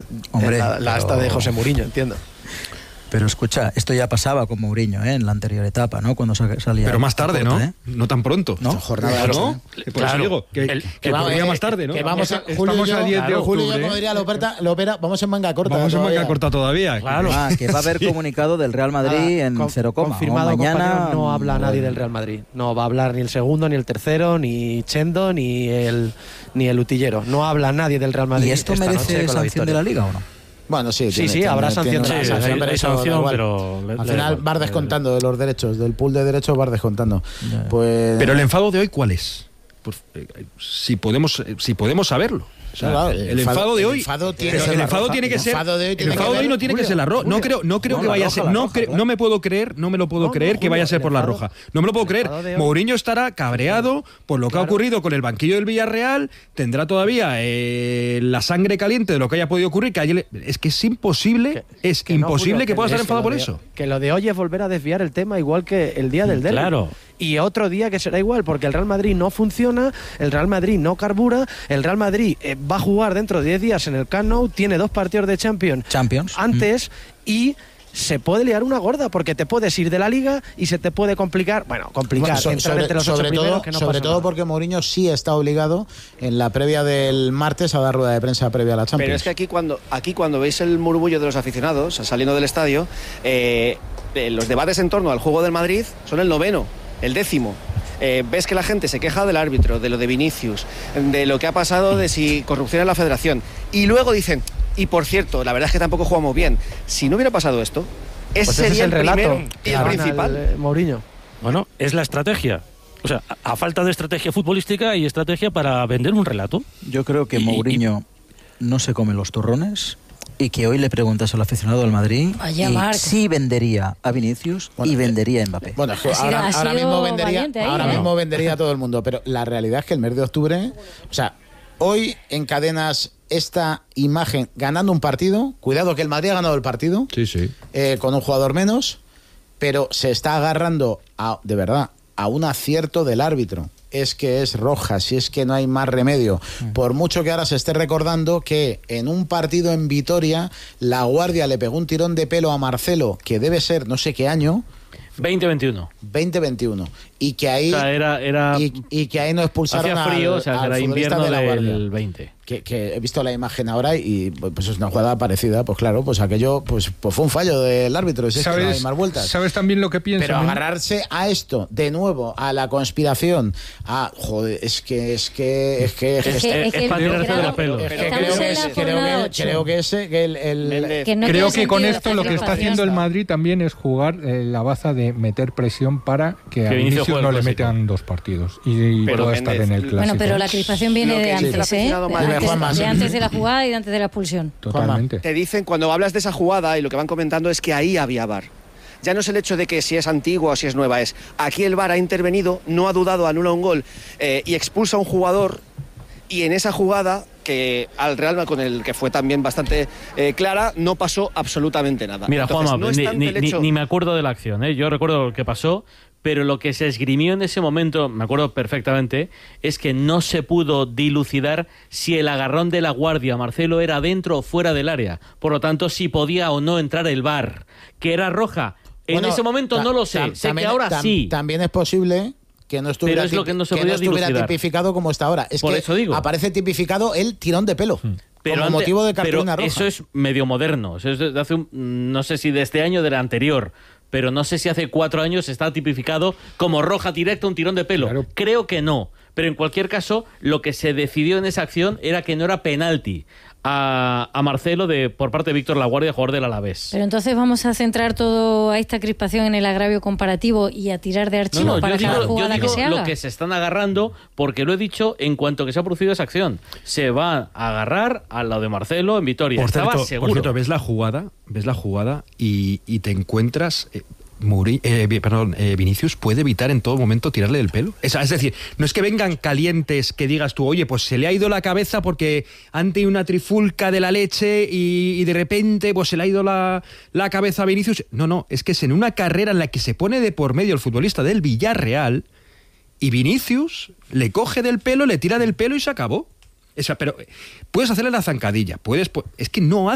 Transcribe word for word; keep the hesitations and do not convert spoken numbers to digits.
Hombre, la, la asta pero... de José Mourinho, entiendo. Pero escucha, esto ya pasaba con Mourinho, ¿eh? En la anterior etapa, ¿no? Cuando salía... Pero más tarde, corta, ¿no? ¿eh? No tan pronto. ¿No? Jornada ¿no? Por Claro. eso digo, que, El, que, que ocurría vamos, más tarde, ¿no? Que vamos a, Estamos Julio y yo, a diez de claro, Julio y yo, octubre, como diría Lopera, Lopera, vamos en manga corta. Vamos en todavía. manga corta todavía. Claro. Ah, que va a haber comunicado del Real Madrid Ah, en con- cero coma. Confirmado, o mañana compañero, no habla nadie del Real Madrid. No va a hablar ni el segundo, ni el tercero, ni Chendo, ni el ni el utillero. No habla nadie del Real Madrid. ¿Y esto esta noche merece con la sanción de victoria. la Liga o no? Bueno, sí. Sí, tiene- sí, tiene- habrá tiene sanción una de la- Sí, sanción, hay- pero hay eso da sanción, igual. pero le- Al le final igual. vas descontando de los derechos, del pool de derechos vas descontando. Ya. Pues Pero el enfado de hoy, ¿cuál es? Pues, eh, si podemos eh, si podemos saberlo. O sea, claro, el, el enfado de el hoy, enfado tiene pero que ser el la enfado roja. tiene que El ser, enfado de hoy el tiene que enfado de hoy ver- no tiene que ser la roja. No Julio. creo, no creo No, que la vaya a roja, ser, la no, roja, cre- claro. no me puedo creer, no me lo puedo No, no, creer que Julio, vaya a ser el por la enfado- roja. No me lo puedo el creer. enfado de hoy- Mourinho estará cabreado por lo que ha Claro. ocurrido con el banquillo del Villarreal, tendrá todavía eh, la sangre caliente de lo que haya podido ocurrir, que ayer le- es que es imposible, Que- es que no, imposible Julio, que pueda estar eso, enfadado lo por de- eso. Que lo de hoy es volver a desviar el tema, igual que el día del derbi. Claro. Y otro día que será igual, porque el Real Madrid no funciona, el Real Madrid no carbura, el Real Madrid eh, va a jugar dentro de diez días en el Camp Nou, tiene dos partidos de Champions, Champions. antes y se puede liar una gorda porque te puedes ir de la Liga y se te puede complicar, bueno, complicar, Bueno, so- entrar sobre, entre los ocho sobre primeros, todo, que no sobre pasa todo nada. porque Mourinho sí está obligado en la previa del martes a dar rueda de prensa previa a la Champions. Pero es que aquí cuando, aquí cuando veis el murmullo de los aficionados saliendo del estadio, eh, eh, los debates en torno al juego del Madrid son el noveno, el décimo. Eh, ves que la gente se queja del árbitro, de lo de Vinicius, de lo que ha pasado, de si corrupción en la federación. Y luego dicen, y por cierto, la verdad es que tampoco jugamos bien. Si no hubiera pasado esto, ese Pues ese es sería el el relato primero y que el gana principal. el, eh, Mourinho. Bueno, es la estrategia. O sea, a, a falta de estrategia futbolística y estrategia para vender un relato. Yo creo que Y- y- Mourinho no se come los turrones y que hoy le preguntas al aficionado del Madrid Vaya, y Marc. sí vendería a Vinicius Bueno, y eh, vendería a Mbappé. Bueno, es que Ha sido- ahora, ha ahora sido mismo vendería, valiente ahí, ahora ¿eh? mismo vendería a todo el mundo, pero la realidad es que el mes de octubre, o sea, hoy encadenas esta imagen ganando un partido, cuidado que el Madrid ha ganado el partido, Sí, sí. eh, con un jugador menos, pero se está agarrando a, de verdad, a un acierto del árbitro. Es que es roja, si es que no hay más remedio. Por mucho que ahora se esté recordando que en un partido en Vitoria, La Guardia le pegó un tirón de pelo a Marcelo, que debe ser no sé qué año, veinte veintiuno. veinte veintiuno, y que ahí O sea, era, era y, y que ahí no expulsaron hacía frío, al, o sea, que al era futbolista invierno de La Guardia. del veinte. Que, que he visto la imagen ahora y pues es una jugada parecida, pues claro, pues aquello pues, pues fue un fallo del árbitro, si es que no hay ¿Sabes, más vueltas. ¿Sabes también lo que pienso? Pero ¿no? agarrarse a esto, de nuevo, a la conspiración, a joder, es que es que es que es que Es que- es que es para el tirarse de grado- la pelo. es que estamos creo en que la es- creo jornada que ocho. creo que ese que el, el- Méndez. Que no Creo tiene que con sentido esto lo que está participación. haciendo el Madrid también es jugar eh, la baza de meter presión para que a Que Vinicius Vinicius juegue no el le clásico. metan dos partidos y, y Pero pueda estar Méndez, en el clásico. Bueno, pero la crispación viene Lo que de dice el antes, ¿eh? aficionado De madrileño. antes, Juanma, de sí. antes de la jugada y de antes de la expulsión. Totalmente. Te dicen, cuando hablas de esa jugada y lo que van comentando es que ahí había V A R. Ya no es el hecho de que si es antigua o si es nueva, es aquí el V A R ha intervenido, no ha dudado, anula un gol eh, y expulsa a un jugador, y en esa jugada que al Real, con el que fue también bastante eh, clara, no pasó absolutamente nada. Mira, Entonces, Juanma, no es ni, tanto ni- el ni- hecho- ni me acuerdo de la acción, ¿eh? Yo recuerdo lo que pasó, pero lo que se esgrimió en ese momento, me acuerdo perfectamente, es que no se pudo dilucidar si el agarrón de La Guardia a Marcelo era dentro o fuera del área. Por lo tanto, si podía o no entrar el V A R. ¿Que era roja? En Bueno, ese momento ta- no lo sé. tam- Sé también- que ahora tam- sí. También es posible que no estuviera, Pero es lo que no se que podía no estuviera dilucidar. tipificado como está ahora. Es Por que eso digo. aparece tipificado el tirón de pelo Pero como ante- motivo de pero cartulina roja. eso es medio moderno. Eso es de hace un- no sé si de este año o del anterior. Pero no sé si hace cuatro años está tipificado como roja directa un tirón de pelo. Claro. Creo que no. Pero en cualquier caso, lo que se decidió en esa acción era que no era penalti a, a Marcelo de por parte de Víctor Laguardia, jugador del Alavés. Pero entonces vamos a centrar toda esta crispación en el agravio comparativo y a tirar de No, archivo no, para yo cada digo, yo jugada digo que se haga. lo que se están agarrando, porque lo he dicho en cuanto que se ha producido esa acción. Se va a agarrar a lo de Marcelo en Vitoria. Por Estaba cierto, seguro. por cierto, ves la jugada, ves la jugada y, y te encuentras. Eh, Muri- eh, vi- perdón, eh, Vinicius puede evitar en todo momento tirarle del pelo. Es, es decir, no es que vengan calientes que digas tú, oye, pues se le ha ido la cabeza porque han tenido una trifulca de la leche y, y de repente pues se le ha ido la, la cabeza a Vinicius. No, no, es que es en una carrera en la que se pone de por medio el futbolista del Villarreal y Vinicius le coge del pelo, le tira del pelo y se acabó. O sea, pero puedes hacerle la zancadilla, puedes, es que no hace